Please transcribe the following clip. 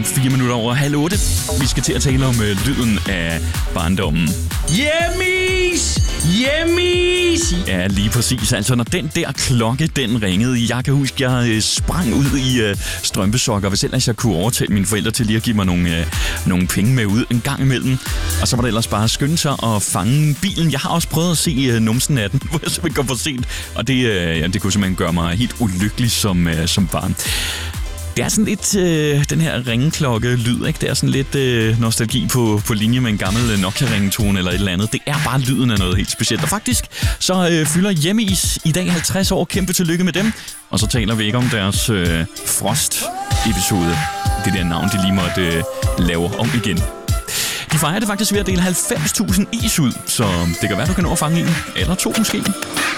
4 minutter over 7:30. Vi skal til at tale om lyden af barndommen. Hjemmis! Hjemmis! Ja, lige præcis. Altså, når den der klokke, den ringede. Jeg kan huske, jeg sprang ud i strømpesokker, hvis ellers jeg kunne overtale mine forældre til lige at give mig nogle penge med ud en gang imellem. Og så var det ellers bare at skynde sig og fange bilen. Jeg har også prøvet at se numsen af den, hvor jeg simpelthen går for sent. Og det kunne simpelthen gøre mig helt ulykkelig som barn. Det er sådan lidt den her ringeklokke-lyd, ikke? Det er sådan lidt nostalgi på linje med en gammel Nokia-ringetone eller et eller andet. Det er bare lyden af noget helt specielt. Og faktisk så fylder Hjemmis i dag 50 år. Kæmpe tillykke med dem. Og så taler vi ikke om deres Frost-episode. Det der navn, de lige måtte lave om igen. De fejrer det faktisk ved at dele 90.000 is ud, så det kan være, du kan nå at fange en eller to måske.